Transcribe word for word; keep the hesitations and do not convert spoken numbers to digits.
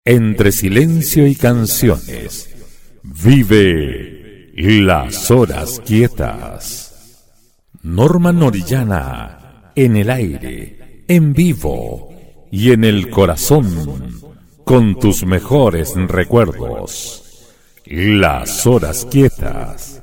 Entre silencio y canciones, vive las horas quietas. Norman Orellana, en el aire, en vivo y en el corazón, con tus mejores recuerdos. Las horas quietas.